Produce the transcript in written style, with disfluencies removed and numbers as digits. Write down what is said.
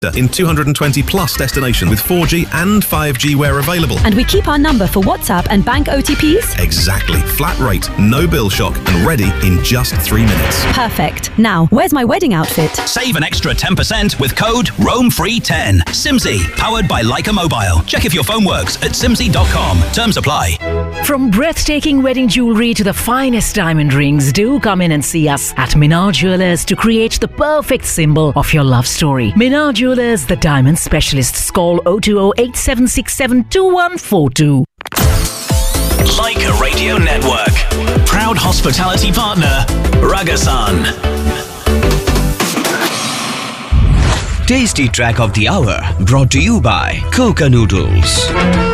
in 220 plus destinations with 4G and 5G where available. And we keep our number for WhatsApp and bank OTPs? Exactly. Flat rate, no bill shock, and ready in just 3 minutes. Perfect. Now, where's my wedding outfit? Save an extra 10% with code ROAMFREE10. Simsy, powered by Leica Mobile. Check if your phone works at simsy.com. Terms apply. From breathtaking wedding jewelry to the finest diamond rings, do come in and see us at Minar Jewelers to create the perfect symbol of your love story. Minar Jewelers, the diamond specialists. Call 020-8767-2142. Leica Radio Network. Proud hospitality partner, Ragasan. Tasty Track of the Hour, brought to you by Coca Noodles.